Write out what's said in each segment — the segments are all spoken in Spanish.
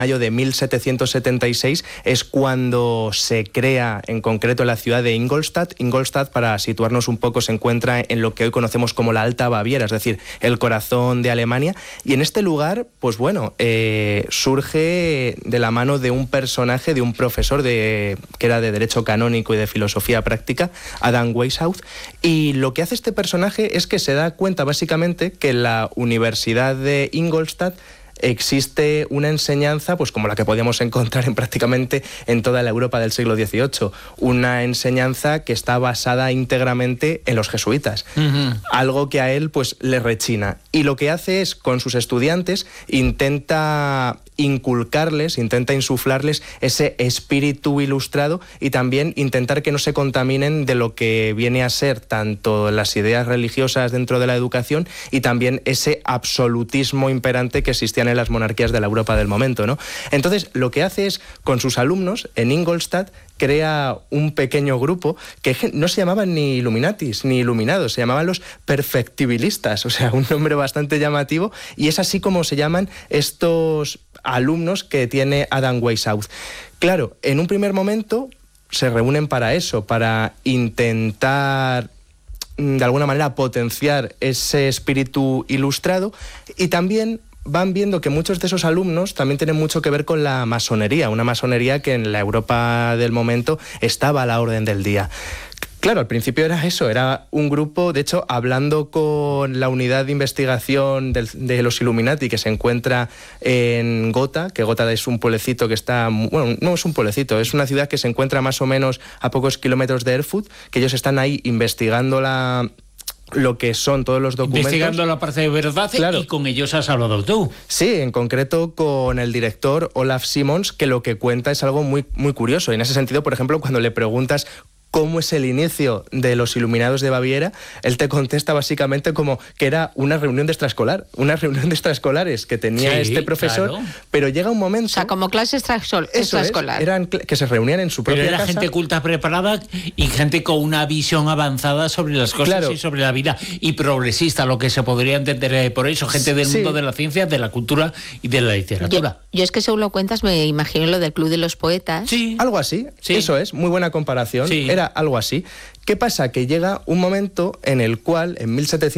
mayo de 1776 es cuando se crea en concreto la ciudad de Ingolstadt. Ingolstadt, para situarnos un poco, se encuentra en lo que hoy conocemos como la Alta Baviera, es decir, el corazón de Alemania. Y en este lugar, pues bueno, surge de la mano de un personaje, de un profesor que era de Derecho Canónico y de Filosofía Práctica, Adam Weishaupt. Y lo que hace este personaje es que se da cuenta básicamente que en la Universidad de Ingolstadt existe una enseñanza pues como la que podíamos encontrar prácticamente en toda la Europa del siglo XVIII, una enseñanza que está basada íntegramente en los jesuitas, algo que a él pues le rechina. Y lo que hace es, con sus estudiantes, intenta inculcarles, intenta insuflarles ese espíritu ilustrado y también intentar que no se contaminen de lo que viene a ser tanto las ideas religiosas dentro de la educación y también ese absolutismo imperante que existían en las monarquías de la Europa del momento, ¿no? Entonces, lo que hace es, con sus alumnos, en Ingolstadt, crea un pequeño grupo que no se llamaban ni Illuminatis ni Iluminados, se llamaban los perfectibilistas, o sea, un nombre bastante llamativo, y es así como se llaman estos alumnos que tiene Adam Weishaupt. Claro, en un primer momento se reúnen para eso, para intentar de alguna manera potenciar ese espíritu ilustrado, y también van viendo que muchos de esos alumnos también tienen mucho que ver con la masonería, una masonería que en la Europa del momento estaba a la orden del día. Claro, al principio era eso, era un grupo, de hecho, hablando con la unidad de investigación de los Illuminati que se encuentra en Gotha, que Gotha es un pueblecito que está, bueno, no es un pueblecito, es una ciudad que se encuentra más o menos a pocos kilómetros de Erfurt, que ellos están ahí investigando lo que son todos los documentos. Investigando la parte de verdad, claro. Y con ellos has hablado tú. Sí, en concreto con el director Olaf Simons, que lo que cuenta es algo muy, muy curioso. Y en ese sentido, por ejemplo, cuando le preguntas cómo es el inicio de los Iluminados de Baviera, él te contesta básicamente como que era una reunión de extraescolares que tenía este profesor, claro. Pero llega un momento... O sea, como clase extraescolar. Eran que se reunían en su propia casa. Pero era gente culta, preparada y gente con una visión avanzada sobre las cosas, claro. Y sobre la vida, y progresista, lo que se podría entender por eso, gente del mundo de la ciencia, de la cultura y de la literatura. Yo es que según lo cuentas me imagino lo del Club de los Poetas. Sí. Algo así, sí. Eso es, muy buena comparación. Sí. Era algo así. ¿Qué pasa? Que llega un momento en el cual, en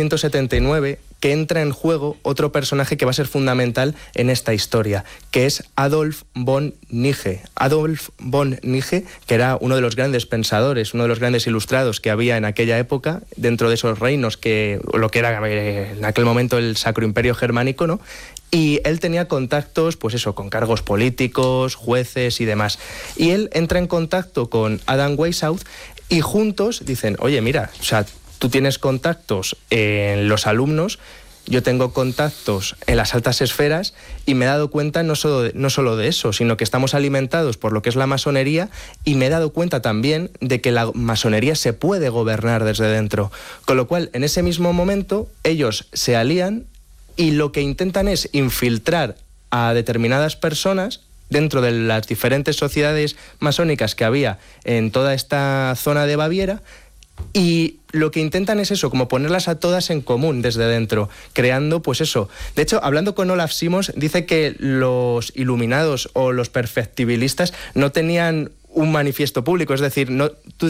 1779, que entra en juego otro personaje que va a ser fundamental en esta historia, que es Adolf von Nigge. Adolf von Nigge, que era uno de los grandes pensadores, uno de los grandes ilustrados que había en aquella época, dentro de esos reinos, lo que era en aquel momento el Sacro Imperio Germánico, ¿no? Y él tenía contactos, pues eso, con cargos políticos, jueces y demás. Y él entra en contacto con Adam Weishaupt y juntos dicen, oye, mira, o sea, tú tienes contactos en los alumnos, yo tengo contactos en las altas esferas, y me he dado cuenta no solo de eso, sino que estamos alimentados por lo que es la masonería, y me he dado cuenta también de que la masonería se puede gobernar desde dentro. Con lo cual, en ese mismo momento, ellos se alían y lo que intentan es infiltrar a determinadas personas dentro de las diferentes sociedades masónicas que había en toda esta zona de Baviera, y lo que intentan es eso, como ponerlas a todas en común desde dentro, creando pues eso. De hecho, hablando con Olaf Simons, dice que los iluminados o los perfectibilistas no tenían un manifiesto público, es decir, no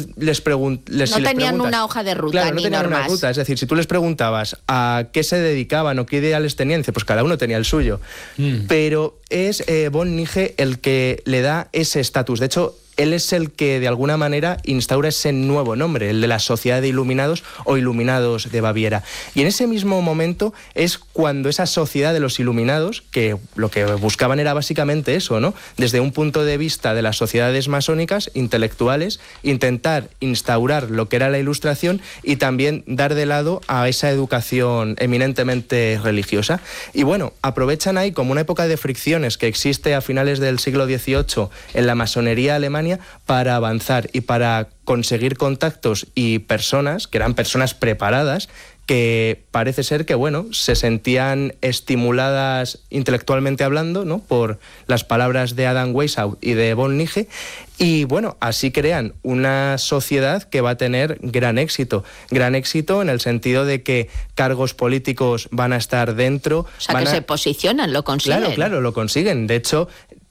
tenían una hoja de ruta, claro, ni no tenían normas. Una ruta, es decir, si tú les preguntabas a qué se dedicaban o qué ideales tenían, dice, pues cada uno tenía el suyo. Pero es von Nigge el que le da ese estatus. De hecho, él es el que de alguna manera instaura ese nuevo nombre, el de la Sociedad de Iluminados o Iluminados de Baviera. Y en ese mismo momento es cuando esa sociedad de los Iluminados, que lo que buscaban era básicamente eso, ¿no? Desde un punto de vista de las sociedades masónicas, intelectuales, intentar instaurar lo que era la Ilustración y también dar de lado a esa educación eminentemente religiosa. Y bueno, aprovechan ahí como una época de fricciones que existe a finales del siglo XVIII en la masonería alemana para avanzar y para conseguir contactos y personas, que eran personas preparadas, que parece ser que, bueno, se sentían estimuladas intelectualmente hablando, ¿no?, por las palabras de Adam Weishaupt y de von Nigge, y bueno, así crean una sociedad que va a tener gran éxito en el sentido de que cargos políticos van a estar dentro. O sea, que se posicionan, lo consiguen. Claro, lo consiguen. De hecho,